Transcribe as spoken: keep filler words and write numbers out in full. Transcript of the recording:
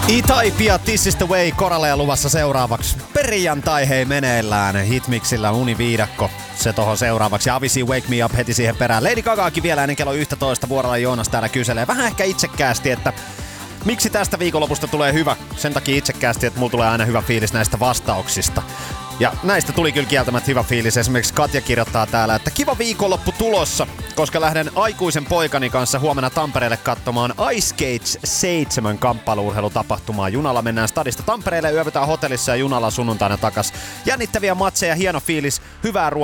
E-Type ja This is the Way Koralea luvassa seuraavaksi. Perjantai hei meneillään. Hitmixillä Univiidakko. Se tohon seuraavaksi. Ja Avicii Wake Me Up heti siihen perään. Lady Gagaakin vielä ennen kello yksitoista. Vuorolla Joonas täällä kyselee. Vähän ehkä itsekkäästi, että miksi tästä viikonlopusta tulee hyvä? Sen takia itsekkäästi, että mulla tulee aina hyvä fiilis näistä vastauksista. Ja näistä tuli kyllä kieltämättä hyvä fiilis. Esimerkiksi Katja kirjoittaa täällä, että kiva viikonloppu tulossa, koska lähden aikuisen poikani kanssa huomenna Tampereelle katsomaan Ice Skates seitsemän kamppailu-urheilutapahtumaa. Junalla mennään stadista Tampereelle, yövytään hotellissa ja junalla sunnuntaina takas. Jännittäviä matseja, hieno fiilis, hyvää ruokaa.